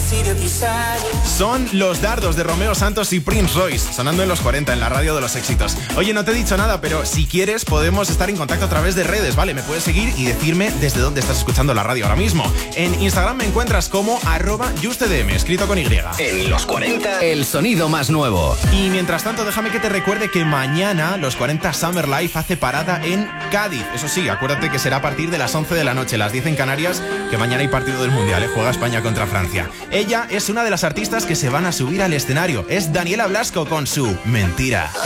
Son Los Dardos de Romeo Santos y Prince Royce, sonando en los 40 en la radio de los éxitos. Oye, no te he dicho nada, pero si quieres podemos estar en contacto a través de redes, ¿vale? Me puedes seguir y decirme desde dónde estás escuchando la radio ahora mismo. En Instagram me encuentras como @justedm, escrito con Y. En los 40, el sonido más nuevo. Y mientras tanto, déjame que te recuerde que mañana los 40 Summer Life hace parada en Cádiz. Eso sí, acuérdate que será a partir de las 11 de la noche, las 10 en Canarias, que mañana hay partido del Mundial, ¿eh? Juega España contra Francia. Ella es una de las artistas que se van a subir al escenario. Es Daniela Blasco con su Mentira.